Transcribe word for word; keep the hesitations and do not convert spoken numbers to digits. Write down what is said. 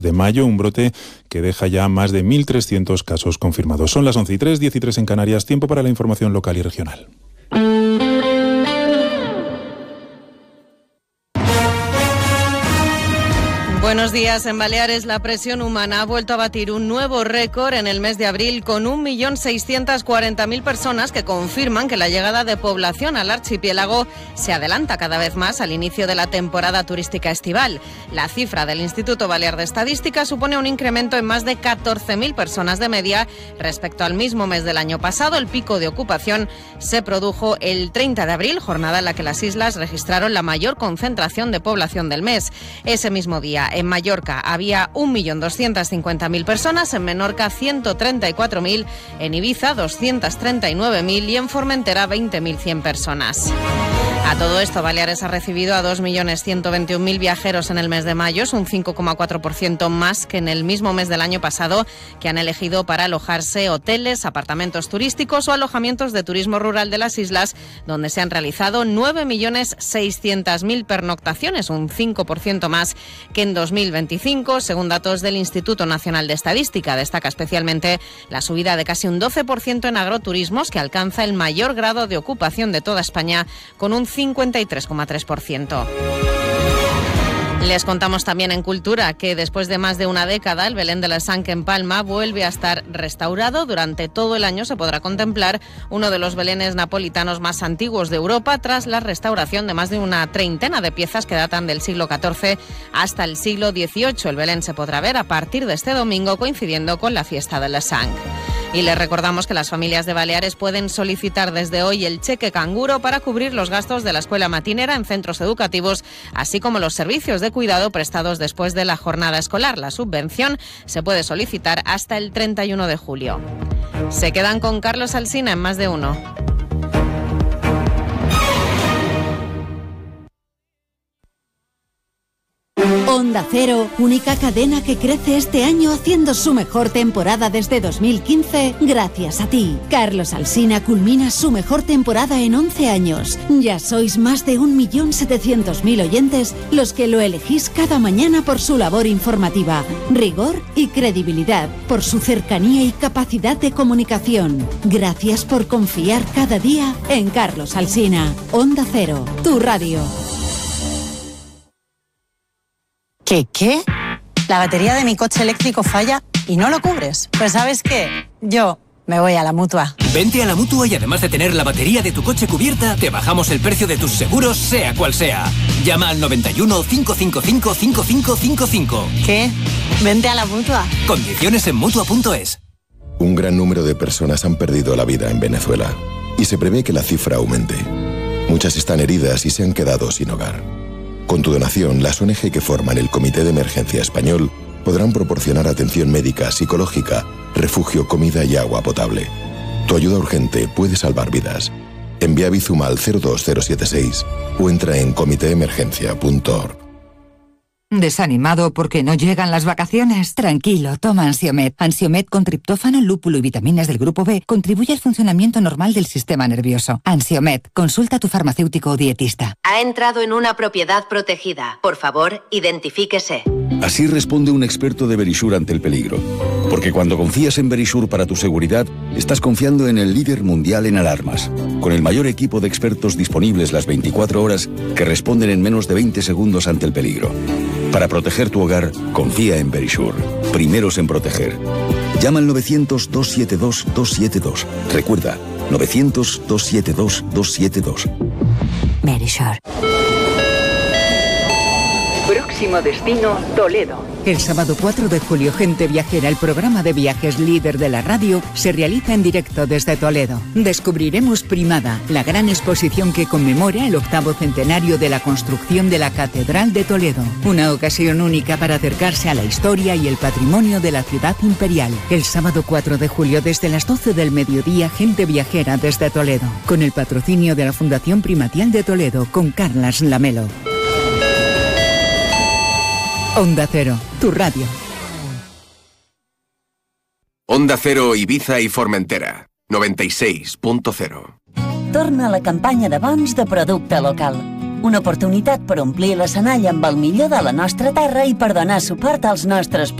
de mayo, un brote que deja ya más de mil trescientos casos confirmados. Son las once y tres, diez y tres en Canarias, tiempo para la información local y regional. Buenos días. En Baleares, la presión humana ha vuelto a batir un nuevo récord en el mes de abril, con un millón seiscientas cuarenta mil personas que confirman que la llegada de población al archipiélago se adelanta cada vez más al inicio de la temporada turística estival. La cifra del Instituto Balear de Estadística supone un incremento en más de catorce mil personas de media respecto al mismo mes del año pasado. El pico de ocupación se produjo el treinta de abril, jornada en la que las islas registraron la mayor concentración de población del mes. Ese mismo día, en Mallorca había un millón doscientas cincuenta mil personas, en Menorca ciento treinta y cuatro mil, en Ibiza doscientas treinta y nueve mil y en Formentera veinte mil cien personas. A todo esto, Baleares ha recibido a dos millones ciento veintiún mil viajeros en el mes de mayo, es un cinco coma cuatro por ciento más que en el mismo mes del año pasado, que han elegido para alojarse hoteles, apartamentos turísticos o alojamientos de turismo rural de las islas, donde se han realizado nueve millones seiscientas mil pernoctaciones, un cinco por ciento más que en dos mil veinticinco, según datos del Instituto Nacional de Estadística. Destaca especialmente la subida de casi un doce por ciento en agroturismos, que alcanza el mayor grado de ocupación de toda España, con un cincuenta y tres coma tres por ciento. Les contamos también en Cultura que después de más de una década el Belén de la Sang en Palma vuelve a estar restaurado. Durante todo el año se podrá contemplar uno de los belenes napolitanos más antiguos de Europa, tras la restauración de más de una treintena de piezas que datan del siglo catorce hasta el siglo dieciocho. El Belén se podrá ver a partir de este domingo, coincidiendo con la fiesta de la Sang. Y les recordamos que las familias de Baleares pueden solicitar desde hoy el cheque canguro para cubrir los gastos de la escuela matinera en centros educativos, así como los servicios de cuidado prestados después de la jornada escolar. La subvención se puede solicitar hasta el treinta y uno de julio. Se quedan con Carlos Alsina en Más de Uno. Onda Cero, única cadena que crece este año haciendo su mejor temporada desde dos mil quince, gracias a ti. Carlos Alsina culmina su mejor temporada en once años. Ya sois más de un millón setecientos mil oyentes los que lo elegís cada mañana por su labor informativa, rigor y credibilidad, por su cercanía y capacidad de comunicación. Gracias por confiar cada día en Carlos Alsina. Onda Cero, tu radio. ¿Qué, qué? La batería de mi coche eléctrico falla y no lo cubres. Pues ¿sabes qué? Yo me voy a la Mutua. Vente a la Mutua y además de tener la batería de tu coche cubierta, te bajamos el precio de tus seguros, sea cual sea. Llama al noventa y uno, cinco cinco cinco, cinco cinco cinco cinco. ¿Qué? Vente a la Mutua. Condiciones en Mutua punto es. Un gran número de personas han perdido la vida en Venezuela y se prevé que la cifra aumente. Muchas están heridas y se han quedado sin hogar. Con tu donación, las O N G que forman el Comité de Emergencia Español podrán proporcionar atención médica, psicológica, refugio, comida y agua potable. Tu ayuda urgente puede salvar vidas. Envía Bizum al cero dos cero siete seis o entra en comité emergencia punto org. ¿Desanimado porque no llegan las vacaciones? Tranquilo, toma Ansiomed. Ansiomed con triptófano, lúpulo y vitaminas del grupo B contribuye al funcionamiento normal del sistema nervioso. Ansiomed, consulta a tu farmacéutico o dietista. Ha entrado en una propiedad protegida. Por favor, identifíquese. Así responde un experto de Verisure ante el peligro. Porque cuando confías en Verisure para tu seguridad, estás confiando en el líder mundial en alarmas. Con el mayor equipo de expertos disponibles las veinticuatro horas que responden en menos de veinte segundos ante el peligro. Para proteger tu hogar, confía en Verisure. Primeros en proteger. Llama al novecientos, doscientos setenta y dos, doscientos setenta y dos. Recuerda, novecientos, doscientos setenta y dos, doscientos setenta y dos. Verisure. Próximo destino, Toledo. El sábado cuatro de julio, Gente Viajera, el programa de viajes líder de la radio, se realiza en directo desde Toledo. Descubriremos Primada, la gran exposición que conmemora el octavo centenario de la construcción de la Catedral de Toledo. Una ocasión única para acercarse a la historia y el patrimonio de la ciudad imperial. El sábado cuatro de julio, desde las doce del mediodía, Gente Viajera desde Toledo. Con el patrocinio de la Fundación Primatial de Toledo, con Carlas Lamelo. Onda Cero, tu radio. Onda Cero, Ibiza i Formentera, noventa i seis punt cero. Torna la campanya de bons de producte local. Una oportunitat per omplir l'escenari amb el millor de la nostra terra i per donar suport als nostres